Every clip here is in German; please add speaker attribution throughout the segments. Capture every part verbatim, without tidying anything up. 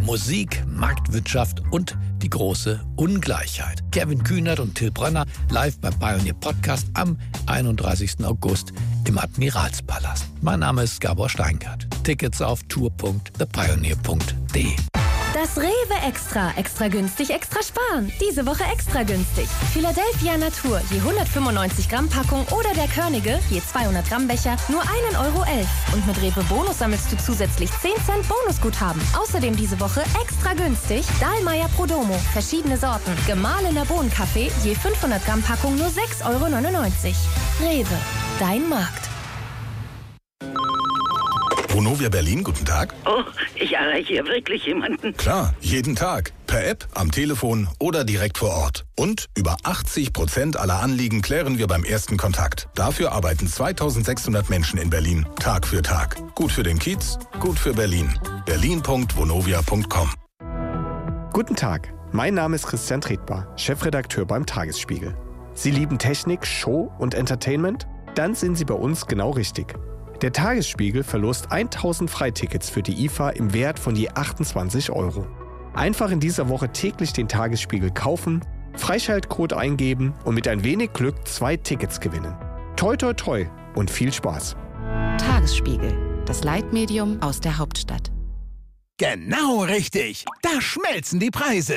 Speaker 1: Musik, Marktwirtschaft und die große Ungleichheit. Kevin Kühnert und Till Brönner live beim Pioneer Podcast am einunddreißigsten August im Admiralspalast. Mein Name ist Gabor Steingart. Tickets auf tour punkt the pioneer punkt de.
Speaker 2: Das Rewe Extra. Extra günstig, extra sparen. Diese Woche extra günstig. Philadelphia Natur, je hundertfünfundneunzig Gramm Packung oder der Körnige, je zweihundert Gramm Becher, nur ein Euro elf. Und mit Rewe Bonus sammelst du zusätzlich zehn Cent Bonusguthaben. Außerdem diese Woche extra günstig Dahlmeier Prodomo, verschiedene Sorten. Gemahlener Bohnenkaffee, je fünfhundert Gramm Packung nur sechs Euro neunundneunzig. Rewe, dein Markt.
Speaker 3: Vonovia Berlin, guten Tag.
Speaker 4: Oh, ich erreiche hier wirklich jemanden.
Speaker 3: Klar, jeden Tag. Per App, am Telefon oder direkt vor Ort. Und über achtzig Prozent aller Anliegen klären wir beim ersten Kontakt. Dafür arbeiten zweitausendsechshundert Menschen in Berlin, Tag für Tag. Gut für den Kiez, gut für Berlin. berlin punkt vonovia punkt com.
Speaker 5: Guten Tag, mein Name ist Christian Tretbar, Chefredakteur beim Tagesspiegel. Sie lieben Technik, Show und Entertainment? Dann sind Sie bei uns genau richtig. Der Tagesspiegel verlost tausend Freitickets für die I F A im Wert von je achtundzwanzig Euro. Einfach in dieser Woche täglich den Tagesspiegel kaufen, Freischaltcode eingeben und mit ein wenig Glück zwei Tickets gewinnen. Toi toi toi und viel Spaß.
Speaker 6: Tagesspiegel, das Leitmedium aus der Hauptstadt.
Speaker 7: Genau richtig, da schmelzen die Preise.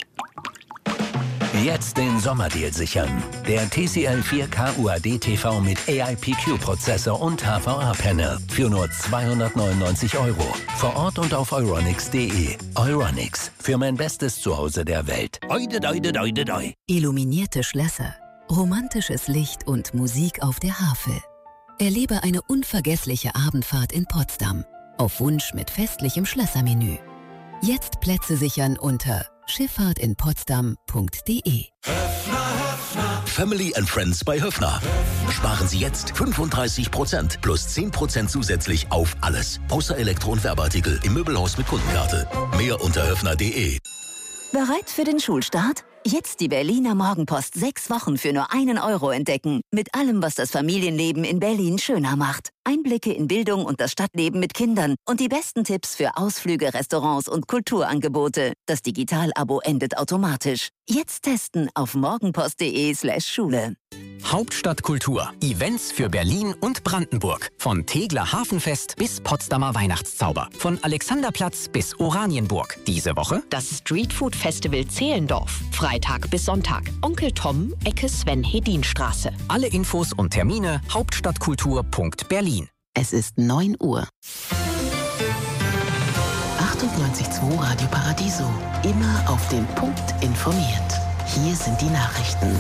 Speaker 8: Jetzt den Sommerdeal sichern. Der T C L vier K U H D T V mit A I P Q-Prozessor und H V A-Panel für nur zweihundertneunundneunzig Euro. Vor Ort und auf euronics punkt de. Euronics, für mein bestes Zuhause der Welt.
Speaker 7: Oide, doide, doide, doi.
Speaker 9: Illuminierte Schlösser, romantisches Licht und Musik auf der Havel. Erlebe eine unvergessliche Abendfahrt in Potsdam. Auf Wunsch mit festlichem Schlössermenü. Jetzt Plätze sichern unter schifffahrt in potsdam punkt de.
Speaker 10: Family and Friends bei Höffner. Sparen Sie jetzt fünfunddreißig Prozent plus zehn Prozent zusätzlich auf alles. Außer Elektro- und Werbeartikel im Möbelhaus mit Kundenkarte. Mehr unter höffner punkt de.
Speaker 11: Bereit für den Schulstart? Jetzt die Berliner Morgenpost sechs Wochen für nur einen Euro entdecken. Mit allem, was das Familienleben in Berlin schöner macht. Einblicke in Bildung und das Stadtleben mit Kindern und die besten Tipps für Ausflüge, Restaurants und Kulturangebote. Das Digital-Abo endet automatisch. Jetzt testen auf morgenpost punkt de slash Schule.
Speaker 12: Hauptstadtkultur. Events für Berlin und Brandenburg. Von Tegeler Hafenfest bis Potsdamer Weihnachtszauber. Von Alexanderplatz bis Oranienburg. Diese Woche
Speaker 13: das Streetfood Festival Zehlendorf. Freitag bis Sonntag. Onkel Tom, Ecke Sven-Hedin-Straße.
Speaker 12: Alle Infos und Termine hauptstadtkultur punkt berlin.
Speaker 6: Es ist neun Uhr. achtundneunzig Komma zwei Radio Paradiso. Immer auf den Punkt informiert. Hier sind die Nachrichten.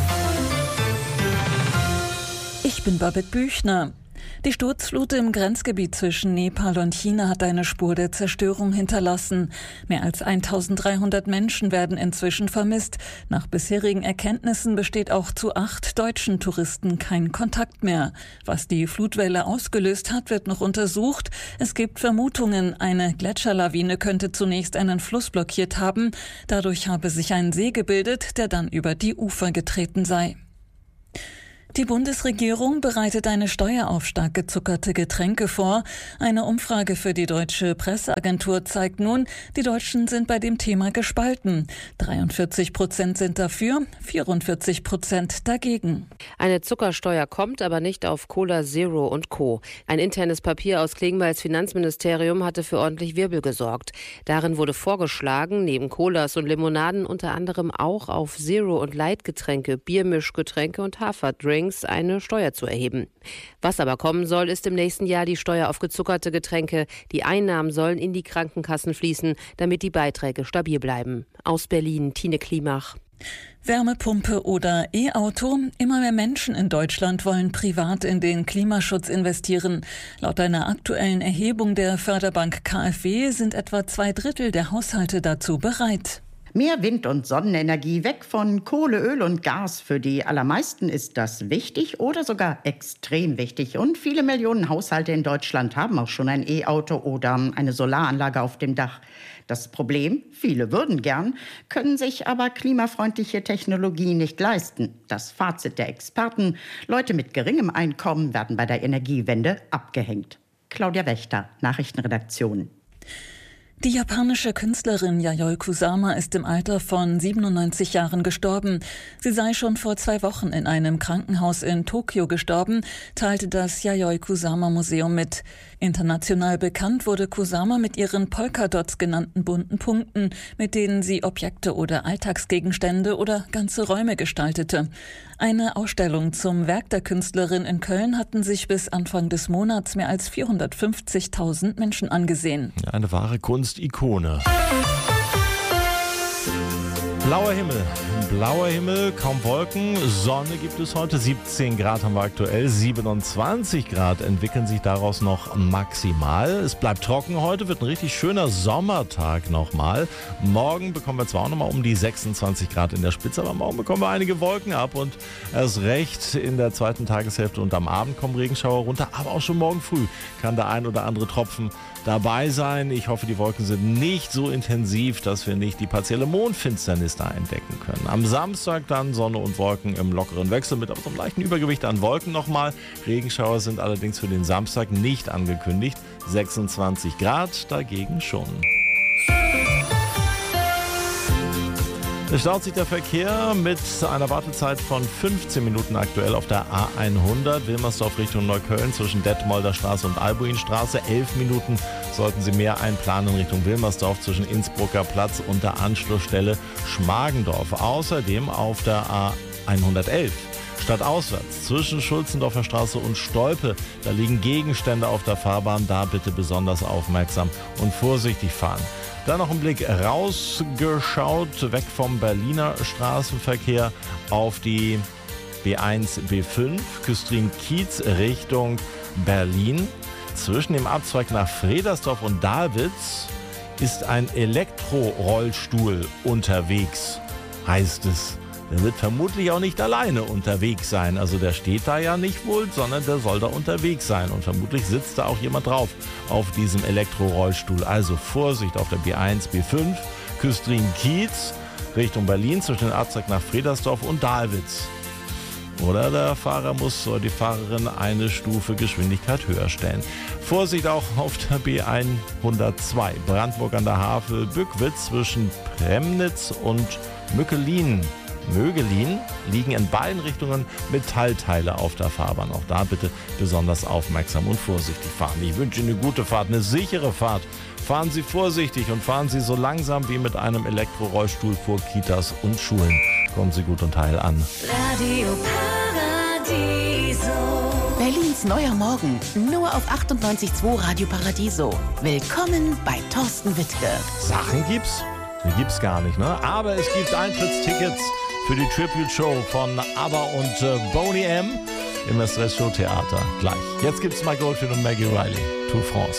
Speaker 14: Ich bin Babette Büchner. Die Sturzflut im Grenzgebiet zwischen Nepal und China hat eine Spur der Zerstörung hinterlassen. Mehr als eintausenddreihundert Menschen werden inzwischen vermisst. Nach bisherigen Erkenntnissen besteht auch zu acht deutschen Touristen kein Kontakt mehr. Was die Flutwelle ausgelöst hat, wird noch untersucht. Es gibt Vermutungen, eine Gletscherlawine könnte zunächst einen Fluss blockiert haben. Dadurch habe sich ein See gebildet, der dann über die Ufer getreten sei. Die Bundesregierung bereitet eine Steuer auf stark gezuckerte Getränke vor. Eine Umfrage für die Deutsche Presseagentur zeigt nun, die Deutschen sind bei dem Thema gespalten. dreiundvierzig Prozent sind dafür, vierundvierzig Prozent dagegen.
Speaker 15: Eine Zuckersteuer kommt, aber nicht auf Cola Zero und Co. Ein internes Papier aus Klingbeils Finanzministerium hatte für ordentlich Wirbel gesorgt. Darin wurde vorgeschlagen, neben Colas und Limonaden unter anderem auch auf Zero- und Light-Getränke, Biermischgetränke und Haferdrinks eine Steuer zu erheben. Was aber kommen soll, ist im nächsten Jahr die Steuer auf gezuckerte Getränke. Die Einnahmen sollen in die Krankenkassen fließen, damit die Beiträge stabil bleiben. Aus Berlin, Tine Klimach.
Speaker 14: Wärmepumpe oder E-Auto? Immer mehr Menschen in Deutschland wollen privat in den Klimaschutz investieren. Laut einer aktuellen Erhebung der Förderbank K f W sind etwa zwei Drittel der Haushalte dazu bereit.
Speaker 16: Mehr Wind- und Sonnenenergie, weg von Kohle, Öl und Gas. Für die allermeisten ist das wichtig oder sogar extrem wichtig. Und viele Millionen Haushalte in Deutschland haben auch schon ein E-Auto oder eine Solaranlage auf dem Dach. Das Problem, viele würden gern, können sich aber klimafreundliche Technologie nicht leisten. Das Fazit der Experten: Leute mit geringem Einkommen werden bei der Energiewende abgehängt. Claudia Wächter, Nachrichtenredaktion.
Speaker 14: Die japanische Künstlerin Yayoi Kusama ist im Alter von siebenundneunzig Jahren gestorben. Sie sei schon vor zwei Wochen in einem Krankenhaus in Tokio gestorben, teilte das Yayoi Kusama Museum mit. International bekannt wurde Kusama mit ihren Polkadots genannten bunten Punkten, mit denen sie Objekte oder Alltagsgegenstände oder ganze Räume gestaltete. Eine Ausstellung zum Werk der Künstlerin in Köln hatten sich bis Anfang des Monats mehr als vierhundertfünfzigtausend Menschen angesehen.
Speaker 17: Eine wahre Kunstikone. Blauer Himmel, blauer Himmel, kaum Wolken, Sonne gibt es heute, siebzehn Grad haben wir aktuell, siebenundzwanzig Grad entwickeln sich daraus noch maximal. Es bleibt trocken heute, wird ein richtig schöner Sommertag nochmal. Morgen bekommen wir zwar auch nochmal um die sechsundzwanzig Grad in der Spitze, aber morgen bekommen wir einige Wolken ab und erst recht in der zweiten Tageshälfte und am Abend kommen Regenschauer runter, aber auch schon morgen früh kann der ein oder andere Tropfen dabei sein. Ich hoffe, die Wolken sind nicht so intensiv, dass wir nicht die partielle Mondfinsternis da entdecken können. Am Samstag dann Sonne und Wolken im lockeren Wechsel mit aber so einem leichten Übergewicht an Wolken nochmal. Regenschauer sind allerdings für den Samstag nicht angekündigt. sechsundzwanzig Grad dagegen schon. Es staut sich der Verkehr mit einer Wartezeit von fünfzehn Minuten aktuell auf der A hundert, Wilmersdorf Richtung Neukölln zwischen Detmolder Straße und Albuinstraße. Elf Minuten sollten Sie mehr einplanen Richtung Wilmersdorf zwischen Innsbrucker Platz und der Anschlussstelle Schmargendorf. Außerdem auf der A hundertelf. Stadtauswärts zwischen Schulzendorfer Straße und Stolpe, da liegen Gegenstände auf der Fahrbahn, da bitte besonders aufmerksam und vorsichtig fahren. Dann noch ein Blick rausgeschaut, weg vom Berliner Straßenverkehr auf die B eins, B fünf, Küstrin-Kiez Richtung Berlin. Zwischen dem Abzweig nach Fredersdorf und Dahlwitz ist ein Elektrorollstuhl unterwegs, heißt es. Der wird vermutlich auch nicht alleine unterwegs sein. Also der steht da ja nicht wohl, sondern der soll da unterwegs sein. Und vermutlich sitzt da auch jemand drauf auf diesem Elektrorollstuhl. Also Vorsicht auf der B eins, B fünf, Küstrin-Kiez Richtung Berlin zwischen den Abzweig nach Fredersdorf und Dahlwitz. Oder der Fahrer muss oder die Fahrerin eine Stufe Geschwindigkeit höher stellen. Vorsicht auch auf der B hundertzwei, Brandenburg an der Havel, Bückwitz zwischen Premnitz und Mückelin. Mögelin liegen in beiden Richtungen Metallteile auf der Fahrbahn. Auch da bitte besonders aufmerksam und vorsichtig fahren. Ich wünsche Ihnen eine gute Fahrt, eine sichere Fahrt. Fahren Sie vorsichtig und fahren Sie so langsam wie mit einem Elektrorollstuhl vor Kitas und Schulen. Kommen Sie gut und heil an.
Speaker 6: Radio Paradiso. Berlins neuer Morgen, nur auf achtundneunzig Komma zwei Radio Paradiso. Willkommen bei Thorsten Wittke.
Speaker 17: Sachen gibt's? Die gibt's gar nicht, ne? Aber es gibt Eintrittstickets für die Tribute-Show von ABBA und äh, Boney M. im Estrella Show Theater. Gleich. Jetzt gibt's Mike Oldfield und Maggie Riley. Tour France.